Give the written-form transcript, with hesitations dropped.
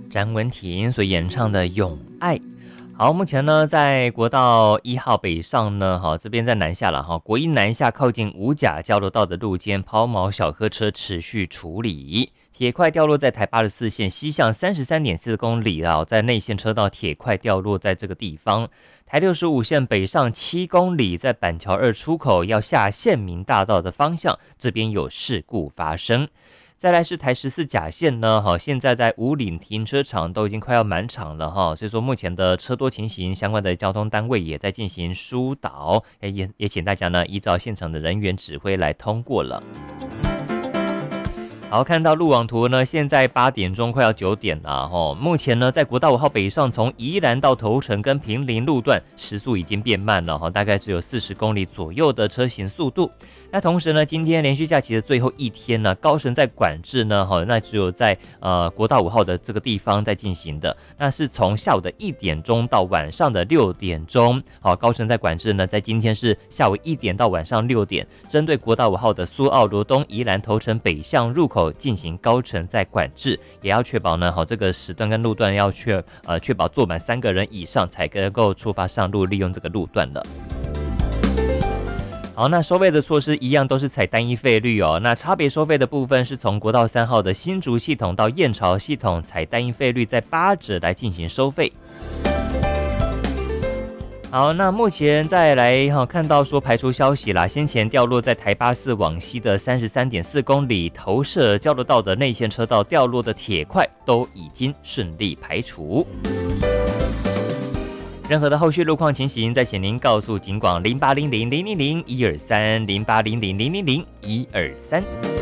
詹雯婷所演唱的《永爱》。好，目前呢，在国道1号北上呢，这边在南下了国一南下靠近五甲交流道的路肩抛锚小客车持续处理。铁块掉落在台84线西向33.4公里在内线车道铁块掉落在这个地方。台65线北上7公里，在板桥2出口要下县民大道的方向，这边有事故发生。再来是台14甲线呢，现在在五岭停车场都已经快要满场了所以说目前的车多情形，相关的交通单位也在进行疏导，也请大家呢依照现场的人员指挥来通过了。好，看到路网图呢，现在8点钟快要9点了目前呢，在国道5号北上从宜兰到头城跟坪林路段时速已经变慢了大概只有40公里左右的车行速度。那同时呢，今天连续假期的最后一天呢，高乘在管制呢那只有在国道5号的这个地方在进行的，那是从下午的1点钟到晚上的6点钟。高乘在管制呢，在今天是下午1点到晚上6点，针对国道5号的苏澳罗东宜兰头城北向入口进行高乘在管制，也要确保呢这个时段跟路段要确保坐满3个人以上才能够出发上路利用这个路段了。好，那收费的措施一样都是采单一费率那差别收费的部分是从国道3号的新竹系统到燕巢系统采单一费率在8折来进行收费。好，那目前再来看到说排除消息啦，先前掉落在台84往西的33.4公里投射交流道的内线车道掉落的铁块都已经顺利排除。任何的后续路况情形，再请您告诉警广0800000123 0800000123。